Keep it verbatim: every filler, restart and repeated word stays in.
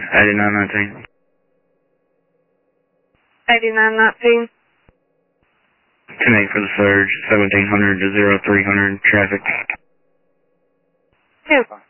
eighty-nine nineteen. eighty-nine nineteen. ten eight for the surge, seventeen hundred to zero three hundred, traffic. ten five.